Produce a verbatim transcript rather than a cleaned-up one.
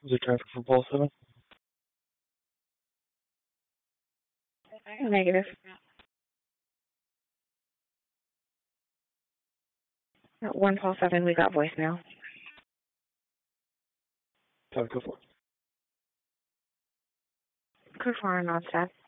Is there traffic for Pulse seven? Negative. At one Pulse seven, we got voicemail. Time to go for it. Code four on non-stop.